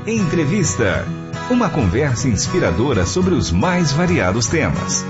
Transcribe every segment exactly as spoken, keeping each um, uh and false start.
Entrevista. Uma conversa inspiradora sobre os mais variados temas.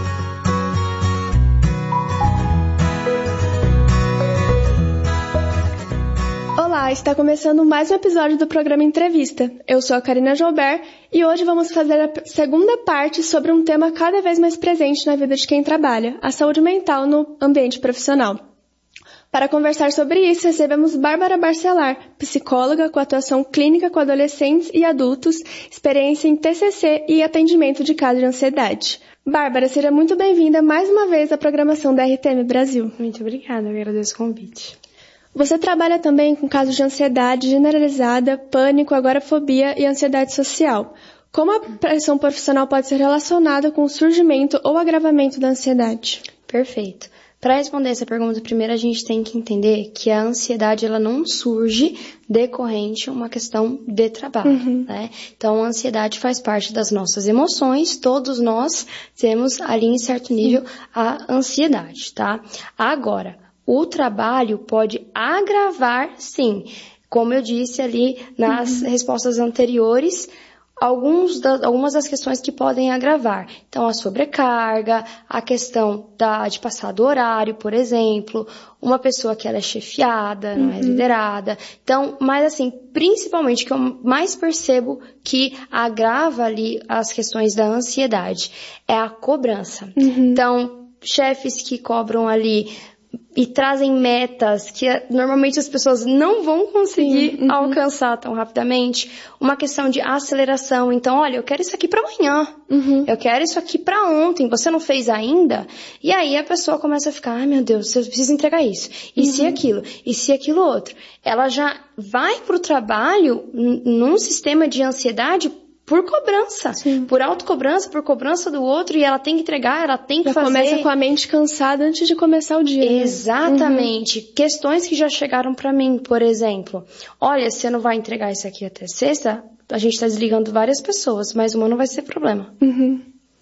Olá, está começando mais um episódio do programa Entrevista. Eu sou a Karina Joubert e hoje vamos fazer a segunda parte sobre um tema cada vez mais presente na vida de quem trabalha, a saúde mental no ambiente profissional. Para conversar sobre isso, recebemos Bárbara Barcelar, psicóloga com atuação clínica com adolescentes e adultos, experiência em T C C e atendimento de casos de ansiedade. Bárbara, seja muito bem-vinda mais uma vez à programação da R T M Brasil. Muito obrigada, eu agradeço o convite. Você trabalha também com casos de ansiedade generalizada, pânico, agorafobia e ansiedade social. Como a pressão profissional pode ser relacionada com o surgimento ou agravamento da ansiedade? Perfeito. Para responder essa pergunta, primeiro a gente tem que entender que a ansiedade ela não surge decorrente de uma questão de trabalho, uhum. né? Então, a ansiedade faz parte das nossas emoções, todos nós temos ali em certo nível a ansiedade, tá? Agora, o trabalho pode agravar, sim, como eu disse ali nas uhum. respostas anteriores, Alguns da, algumas das questões que podem agravar. Então, a sobrecarga, a questão da, de passar do horário, por exemplo, uma pessoa que ela é chefiada, não é liderada. Então, mas assim, principalmente o que eu mais percebo que agrava ali as questões da ansiedade é a cobrança. Uhum. Então, chefes que cobram ali e trazem metas que normalmente as pessoas não vão conseguir uhum. alcançar tão rapidamente. Uma questão de aceleração. Então, olha, eu quero isso aqui para amanhã. Uhum. Eu quero isso aqui para ontem. Você não fez ainda? E aí a pessoa começa a ficar, ai meu Deus, eu preciso entregar isso. E uhum. se aquilo? E se aquilo outro? Ela já vai pro trabalho n- num sistema de ansiedade por cobrança, Sim. por autocobrança, por cobrança do outro, e ela tem que entregar, ela tem que já fazer... Já começa com a mente cansada antes de começar o dia. Exatamente. Né? Uhum. Questões que já chegaram pra mim, por exemplo, olha, você não vai entregar isso aqui até sexta, a gente tá desligando várias pessoas, mas uma não vai ser problema. Uhum.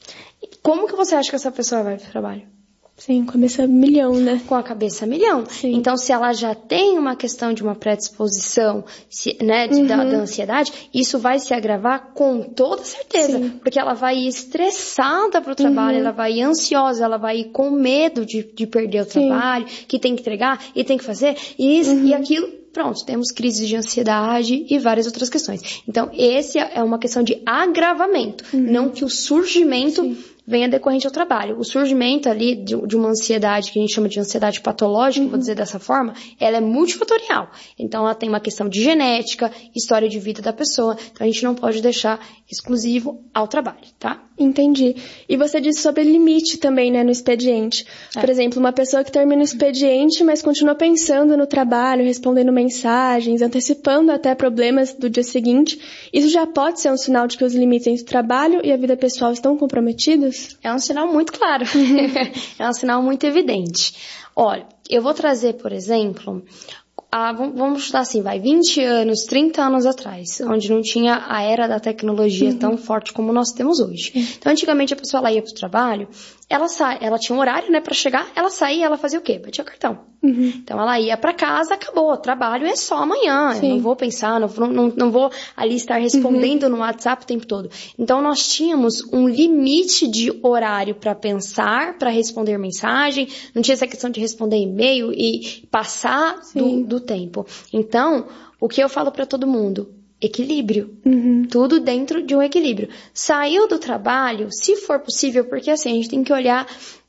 Como que você acha que essa pessoa vai pro trabalho? Sim, com a cabeça milhão, né? Com a cabeça milhão. Sim. Então, se ela já tem uma questão de uma predisposição, se, né, de, uhum. da, da ansiedade, isso vai se agravar com toda certeza. Sim. Porque ela vai ir estressada pro trabalho, uhum. ela vai ir ansiosa, ela vai ir com medo de, de perder o Sim. trabalho, que tem que entregar e tem que fazer, e isso uhum. e aquilo. Pronto, temos crises de ansiedade e várias outras questões. Então, esse é uma questão de agravamento, uhum. não que o surgimento... Sim. venha decorrente ao trabalho. O surgimento ali de, de uma ansiedade, que a gente chama de ansiedade patológica, uhum. vou dizer dessa forma, ela é multifatorial. Então, ela tem uma questão de genética, história de vida da pessoa. Então, a gente não pode deixar exclusivo ao trabalho, tá? Entendi. E você disse sobre limite também, né, no expediente. É. Por exemplo, uma pessoa que termina o expediente, mas continua pensando no trabalho, respondendo mensagens, antecipando até problemas do dia seguinte, isso já pode ser um sinal de que os limites entre o trabalho e a vida pessoal estão comprometidos? É um sinal muito claro. Uhum. É um sinal muito evidente. Olha, eu vou trazer, por exemplo, a, vamos chutar assim, vai, vinte anos, trinta anos atrás, onde não tinha a era da tecnologia uhum. tão forte como nós temos hoje. Uhum. Então, antigamente, a pessoa ela ia pro trabalho, ela, sa- ela tinha um horário, né, pra chegar, ela saía, ela fazia o quê? Batia cartão. Uhum. Então, ela ia pra casa, acabou, o trabalho é só amanhã, Sim. eu não vou pensar, não, não, não vou ali estar respondendo uhum. no WhatsApp o tempo todo. Então, nós tínhamos um limite de horário pra pensar, pra responder mensagem, não tinha essa questão de responder e-mail e passar do, do tempo. Então, o que eu falo pra todo mundo? Equilíbrio. Uhum. Tudo dentro de um equilíbrio. Saiu do trabalho, se for possível, porque assim, a gente tem que olhar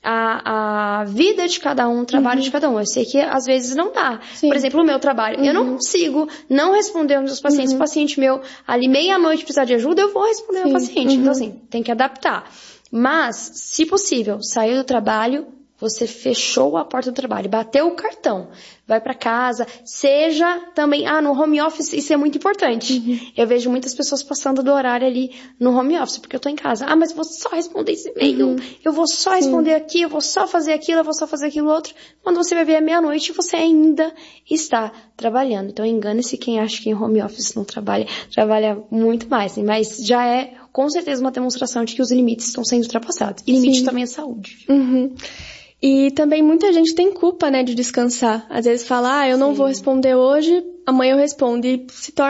a, a vida de cada um, o trabalho uhum. de cada um. Eu sei que às vezes não dá. Sim. Por exemplo, o meu trabalho, uhum. eu não consigo não responder aos meus pacientes. Uhum. O paciente meu, ali meia-noite precisar de ajuda, eu vou responder Sim. ao paciente. Uhum. Então assim, tem que adaptar. Mas, se possível, saiu do trabalho, você fechou a porta do trabalho, bateu o cartão, vai para casa, seja também, ah, no home office isso é muito importante. Uhum. Eu vejo muitas pessoas passando do horário ali no home office, porque eu tô em casa. Ah, mas eu vou só responder esse e-mail, uhum. eu vou só Sim. responder aqui, eu vou só fazer aquilo, eu vou só fazer aquilo outro. Quando você vai ver a meia-noite, você ainda está trabalhando. Então engane-se quem acha que em home office não trabalha, trabalha muito mais, mas já é com certeza uma demonstração de que os limites estão sendo ultrapassados. E limite Sim. também é saúde. Uhum. E também muita gente tem culpa, né, de descansar. Às vezes fala, ah, eu não Sim. vou responder hoje, amanhã eu respondo. E se torna